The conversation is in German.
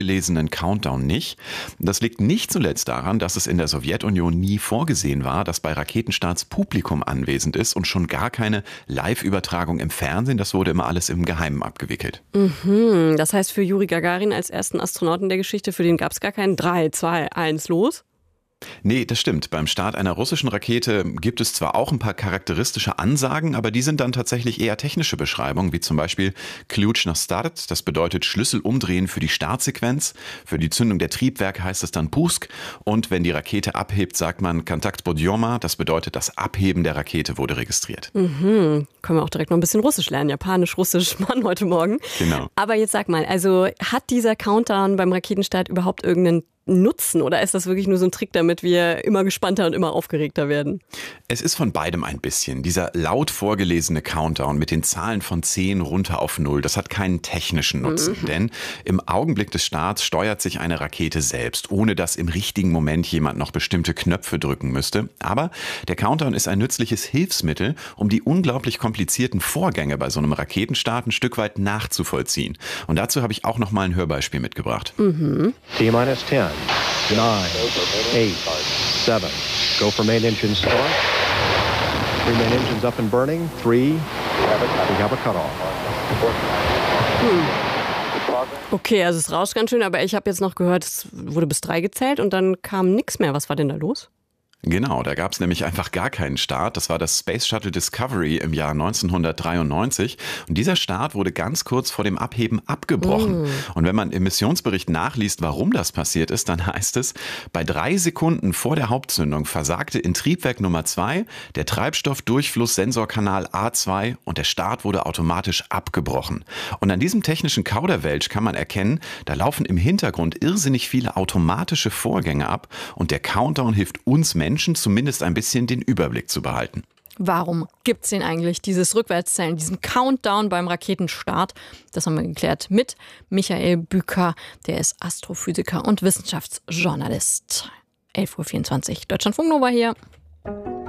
vorgelesenen Countdown nicht. Das liegt nicht zuletzt daran, dass es in der Sowjetunion nie vorgesehen war, dass bei Raketenstarts Publikum anwesend ist und schon gar keine Live-Übertragung im Fernsehen. Das wurde immer alles im Geheimen abgewickelt. Mhm. Das heißt, für Juri Gagarin als ersten Astronauten der Geschichte, für den gab es gar keinen 3, 2, 1, los? Nee, das stimmt. Beim Start einer russischen Rakete gibt es zwar auch ein paar charakteristische Ansagen, aber die sind dann tatsächlich eher technische Beschreibungen, wie zum Beispiel Ключ на старт, das bedeutet Schlüssel umdrehen für die Startsequenz. Für die Zündung der Triebwerke heißt es dann Pusk. Und wenn die Rakete abhebt, sagt man Kontakt podъема, das bedeutet, das Abheben der Rakete wurde registriert. Mhm. Können wir auch direkt noch ein bisschen Russisch lernen, Japanisch, Russisch, Mann, heute Morgen. Genau. Aber jetzt sag mal, also hat dieser Countdown beim Raketenstart überhaupt irgendeinen Nutzen oder ist das wirklich nur so ein Trick, damit wir immer gespannter und immer aufgeregter werden? Es ist von beidem ein bisschen. Dieser laut vorgelesene Countdown mit den Zahlen von 10 runter auf 0, das hat keinen technischen Nutzen. Denn im Augenblick des Starts steuert sich eine Rakete selbst, ohne dass im richtigen Moment jemand noch bestimmte Knöpfe drücken müsste. Aber der Countdown ist ein nützliches Hilfsmittel, um die unglaublich komplizierten Vorgänge bei so einem Raketenstart ein Stück weit nachzuvollziehen. Und dazu habe ich auch noch mal ein Hörbeispiel mitgebracht. T-minus 10, 9, 8, 7. Go for main engine start. 3 main engines up and burning. 3. We have a cutoff. Okay, also es rauscht ganz schön, aber ich habe jetzt noch gehört, es wurde bis 3 gezählt und dann kam nichts mehr. Was war denn da los? Genau, da gab es nämlich einfach gar keinen Start. Das war das Space Shuttle Discovery im Jahr 1993. Und dieser Start wurde ganz kurz vor dem Abheben abgebrochen. Und wenn man im Missionsbericht nachliest, warum das passiert ist, dann heißt es, bei 3 Sekunden vor der Hauptzündung versagte in Triebwerk Nummer 2 der Treibstoffdurchflusssensorkanal A2 und der Start wurde automatisch abgebrochen. Und an diesem technischen Kauderwelsch kann man erkennen, da laufen im Hintergrund irrsinnig viele automatische Vorgänge ab und der Countdown hilft uns Menschen zumindest ein bisschen den Überblick zu behalten. Warum gibt's denn eigentlich dieses Rückwärtszählen, diesen Countdown beim Raketenstart? Das haben wir geklärt mit Michael Büker, der ist Astrophysiker und Wissenschaftsjournalist. 11:24 Uhr, Deutschlandfunk Nova hier.